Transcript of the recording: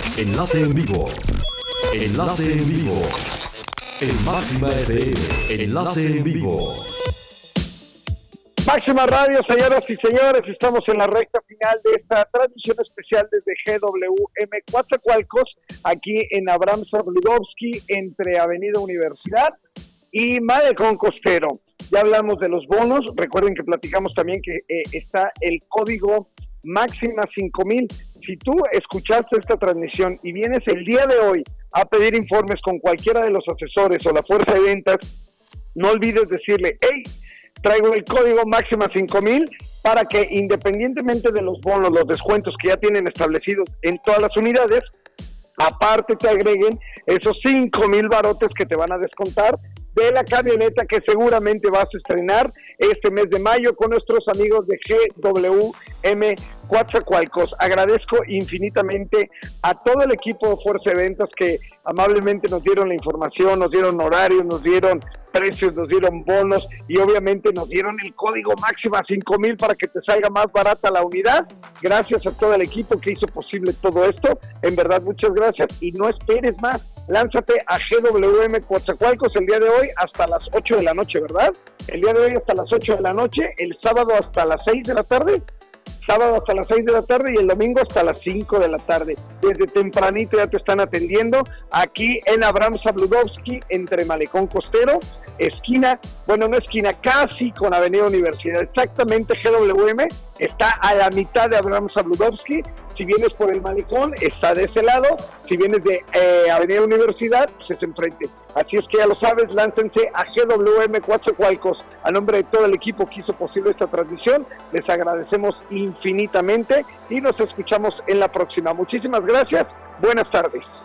Enlace en vivo. Enlace en vivo. En Máxima FM. Enlace en vivo. Máxima Radio, señoras y señores, estamos en la recta final de esta transmisión especial desde GWM Coatzacoalcos, aquí en Abraham Sabludovsky, entre Avenida Universidad y Malecón Costero. Ya hablamos de los bonos, recuerden que platicamos también que está el código Máxima 5000. Si tú escuchaste esta transmisión y vienes el día de hoy a pedir informes con cualquiera de los asesores o la fuerza de ventas, no olvides decirle, hey, traigo el código Máxima 5000 para que independientemente de los bonos, los descuentos que ya tienen establecidos en todas las unidades, aparte te agreguen esos 5,000 barotes que te van a descontar de la camioneta que seguramente vas a estrenar este mes de mayo con nuestros amigos de GWM Coatzacoalcos. Agradezco infinitamente a todo el equipo de Fuerza de Ventas que amablemente nos dieron la información, nos dieron horarios, nos dieron precios, nos dieron bonos y obviamente nos dieron el código Máxima 5000 para que te salga más barata la unidad. Gracias a todo el equipo que hizo posible todo esto. En verdad, muchas gracias y no esperes más. Lánzate a GWM Coatzacoalcos el día de hoy hasta las 8 de la noche, ¿verdad? El día de hoy hasta las 8 de la noche, el sábado hasta las 6 de la tarde. Sábado hasta las 6 de la tarde y el domingo hasta las 5 de la tarde. Desde tempranito ya te están atendiendo aquí en Abraham Sabludovsky, entre Malecón Costero, esquina, bueno, no esquina, casi con Avenida Universidad. Exactamente, GWM está a la mitad de Abraham Sabludovsky. Si vienes por el Malecón, está de ese lado. Si vienes de Avenida Universidad, pues es enfrente. Así es que ya lo sabes, láncense a GWM Coatzacoalcos. A nombre de todo el equipo que hizo posible esta transmisión, les agradecemos infinitamente y nos escuchamos en la próxima. Muchísimas gracias, buenas tardes.